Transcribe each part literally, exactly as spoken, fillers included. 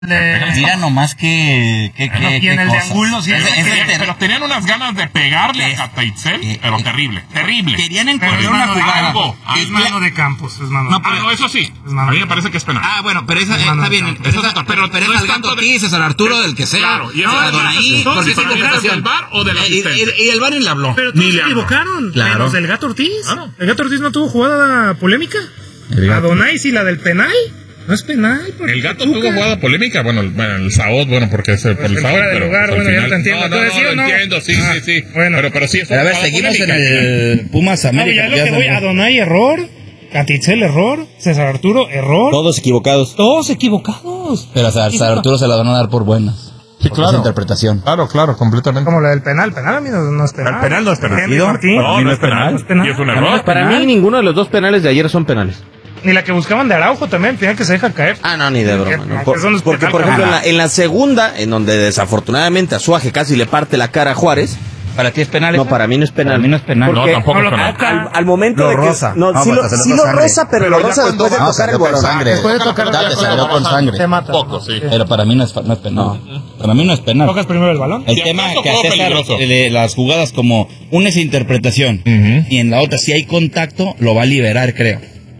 Mira nomás que... que, bueno, que y en qué el de cosas. Angulo, sí. Pero, Es, tenían, es, pero tenían unas ganas de pegarle es, a Cataitzel, eh, pero eh, terrible, terrible. Querían pero encontrar es una mano de jugada. algo. es mano de Campos. Es mano No, de pero no, eso sí. A mí me parece que es penal. Ah, bueno, pero esa Es eh, mano está de bien. campo. Esa, Eso es- pero, pero pero no es es al tanto Gato de- Ortiz, es al Arturo, del que sea. Claro, y eso a es- Donaí, no, porque sí, es para mí es equivocación. del V A R o del Eh, y, asistente. y- y el V A R ni le habló. Pero Ni todos le se hablo. equivocaron. Claro. Menos el Gato Ortiz. Claro. El Gato Ortiz no tuvo jugada polémica. El A Gato. Donay sí, la del penal. No es penal. porque El Gato Tuca. tuvo jugada polémica, bueno, el, bueno, el Saot, bueno, porque es el, por Pues el el Saot, fuera de pero lugar, pues, al bueno, ya final- te entiendo. No, no, Entonces, no, ¿sí o lo no? entiendo, sí, Ah, sí, sí. bueno. Pero, pero sí es Pero a ver, jugada seguimos en polémica. el Pumas No, América. ya lo ya que se voy, me- a Donay error, Catitzel error, César Arturo error. Todos equivocados. Todos equivocados. Pero a San Arturo se la van a dar por buenas. Sí, Por claro. esa interpretación. Claro, claro, completamente. Como la del penal. Penal a mí no, no es penal. El penal no es penal. Henry Martín. No, no es penal. No es penal. Y es un A mí error. no es Para penal. mí, ninguno de los dos penales de ayer son penales. Ni la que buscaban de Araujo también, tenía que se deja caer. Ah, no, ni de broma. Que- no. que Por- eso no es porque, penal, por ejemplo, en cabrón. la, en la segunda, en donde desafortunadamente Azuaje casi le parte la cara a Juárez, ¿Para ti es penal? no, esa? para mí no es penal. Para mí no es penal. Porque No, tampoco no es lo penal. toca. al, al momento Lo de que... roza. No, No, sí, pero lo, se le sí nota lo sangre. roza, pero, Pero lo ya roza cuando después de va- No, tocar se el dio con balón. sangre. Después de tocar el Date, se dio con sangre. Te mata. Poco, sí. Pero para mí no es, no es penal. Para mí no es penal. Tocas primero el balón. El Si tema acaso que a juego César peligroso. le- las jugadas como una es interpretación Ujú. y en la otra si hay contacto lo va a liberar, creo.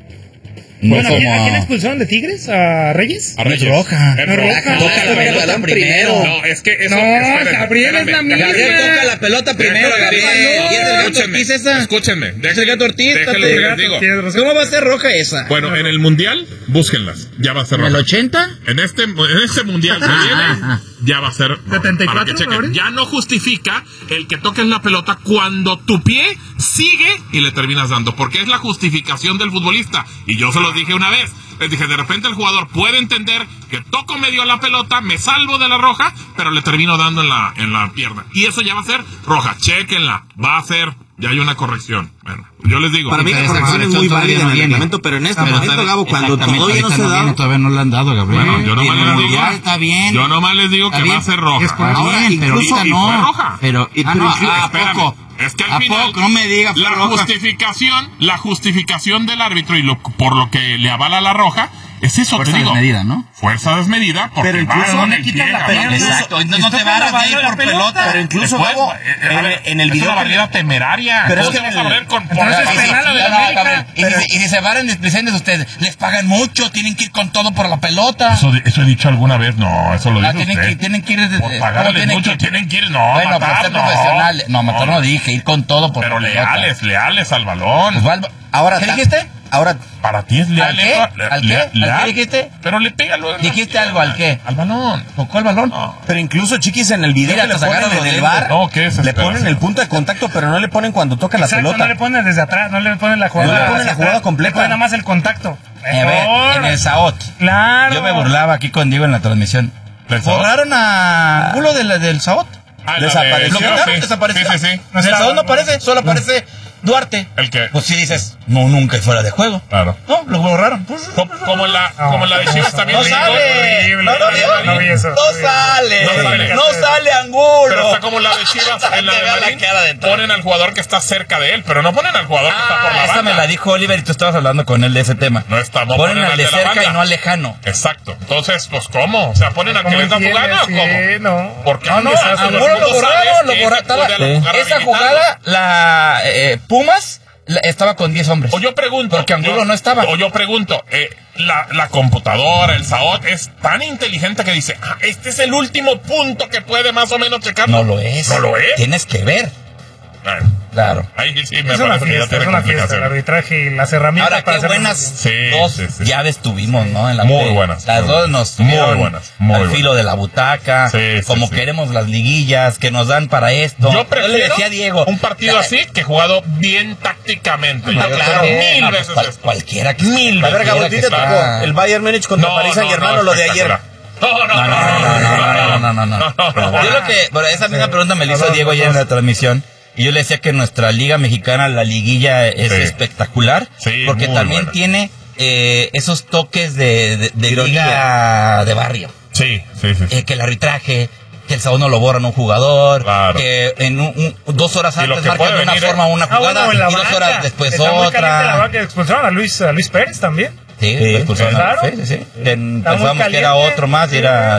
No Bueno, ¿a quién, como a quién a- expulsaron de Tigres? ¿A Reyes? A Reyes. Es roja. Es No es roja. roja. Toca la Toca pelota el primero. No, es que eso... No, espérenme, Gabriel es la espérenme. misma. Gabriel toca la pelota primero, Déjame, Gabriel. déjame. ¿Y es el Gato Escúchenme, Ortiz esa? Escúchenme. Es el Gato Ortiz. Déjenle, Tato. les digo. Tienes razón. ¿Cómo va a ser roja esa? Bueno, en el Mundial, búsquenlas. Ya va a ser ¿En el roja. ochenta? En este, en este mundial que Ah, viene, ah, ah. ya va a ser ¿setenta y cuatro, para que chequen. Gabriel? Ya no justifica el que toques la pelota cuando tu pie sigue y le terminas dando, porque es la justificación del futbolista. Y yo se los dije una vez. Les dije, de repente el jugador puede entender que toco medio la pelota, me salvo de la roja, pero le termino dando en la, en la pierna. Y eso ya va a ser roja. Chéquenla. Va a ser, ya hay una corrección. Bueno, yo les digo. Para mí la Esa corrección es corrección muy todavía válida no en el viene. reglamento, pero en este Pero momento, está- Gabo, cuando exactamente, todavía no ahorita se viene, da... todavía no le han dado, Gabriel. Bueno, yo nomás Pero les digo- ya está bien. Yo nomás les digo Está que bien. va a ser roja. Es por- Ahora, bien, pero incluso- ahorita y no. fue roja. Pero, Y- ah, pero no, incluso- ¿a espérame, poco? Es que al ¿A final, poco? No me digas, fue la roja. justificación, la justificación del árbitro y lo, por lo que le avala la roja, es eso, Fuerza te digo. desmedida, ¿no? Fuerza desmedida, porque Pero va incluso con no el le pie, quitas la Gabriel. pelota. Exacto, no, no te toca varas la de ir barra por la pelota. pelota. Pero incluso, Después, Gabo, eh, en, a ver, en el es video... una barrida temeraria. Pero es ¿Cómo que te vas en a el- barrer con por Entonces, la- penal a la No, no, América. Gabriel, y, Pero- si, y si se van displicentes ustedes, les pagan mucho, tienen que ir con todo por la pelota. Eso, eso he dicho alguna vez, no, eso lo Ah, dice tienen, usted. que, tienen que ir desde, Por pagarles mucho, tienen que ir, no, bueno, matar, para ser no. profesionales. No, matar no dije, ir con todo por Pero la pelota. leales, leales al balón. Pues va al- ahora, ¿qué ta- dijiste? Ahora, Para ti es leal. ¿Al qué? eso, ¿Al qué? lea- ¿Al qué leal. dijiste? Pero le pega luego. en la ¿Dijiste pierna. algo al qué? Al balón. ¿Tocó el balón? No. Pero incluso, chiquis, en el video Mira, que le hasta ponen sacaron en los el lentes. bar, No, ¿qué es le espera, ponen sí. el punto de contacto, pero no le ponen cuando toca la Exacto, pelota. no le ponen desde atrás, no le ponen la jugada. No le ponen la hacia jugada atrás. completa. Le ponen nada más el contacto. Eh, ve, Error. en el Saot. Claro. Yo me burlaba aquí con Diego en la transmisión. ¿Del Saot? Borraron a Angulo del, del Saot. Ah, la Desapareció. de- Lo quitaron, sí, desapareció. Sí, sí, sí. En el Saot no aparece, solo aparece Duarte. ¿El qué? Pues si dices, no, nunca y fuera de juego. Claro. No, lo borraron. Pues, Como, como la, No. como la de Chivas también. no le sale. quitó- No, no, vio. No vi eso. No sale. No sale. No sale Angulo. Pero está como la de Chivas en la Te de veo la Marín. cara de todo. Ponen al jugador que está cerca de él, pero no ponen al jugador que está por la Ah, esa banda. me la dijo Oliver y tú estabas hablando con él de ese tema. No está, no Ponen ponen al al de de la cerca banda. y no al lejano. Exacto. Entonces, pues, ¿cómo? O sea, ¿ponen al que ¿Cómo les da su entiendes? gana o Sí, cómo? no. Porque No, no, antes hace Angulo los lo minutos borraron, sabes lo que borraron. puede Estaba- jugar Esa habilitado. jugada, la eh, Pumas, la- estaba con diez hombres. O yo pregunto. Porque Angulo yo- no estaba. O yo pregunto, eh, la, la computadora, el Saot, es tan inteligente que dice, ah, este es el último punto que puede más o menos checar. No lo es. No lo es. Tienes que ver. Bueno, Claro. ahí sí me Es una parece que ya fiesta, tiene es una fiesta. El complicaciones. arbitraje y las herramientas Ahora, para qué hacerlo buenas muy bien. Sí, dos sí, sí. llaves tuvimos, ¿no? En la Muy tele. buenas, Las muy dos buenas. nos Muy tuvieron buenas, muy al buenas. filo de la butaca, Sí, sí, como sí. queremos las liguillas que nos dan para esto. Yo prefiero le decía a Diego. un partido la- así que jugado bien tácticamente. No, Yo claro, prefiero mil no, pues, veces cual- esto. cualquiera que Mil A ver, Gabo, cualquiera ¿a ti que te está- tocó el Bayern Múnich contra París Saint Germain o lo de ayer? espectacular. No, no, No, no, no, no, no, no, no, no, no, no. Yo lo que, bueno, esa misma pregunta me la hizo Diego ayer en la transmisión. Y yo le decía que nuestra liga mexicana, la liguilla, es Sí. espectacular. Sí, porque muy también buena. tiene eh, esos toques de, de, de Ironía. liga de barrio. Sí, sí, sí. Eh, que el arbitraje, que el sábado no lo borran un jugador, Claro. que en un, un- dos horas Y lo antes que marcan puede de una venir, forma una Ah, jugada bueno, en la y dos banca. horas después Está muy caliente la otra. banca, expulsaron a Luis, a Luis Pérez también. Sí, expulsaron a- ¿Claro? sí, sí, sí. En- Está muy Pensábamos que era caliente. otro más y era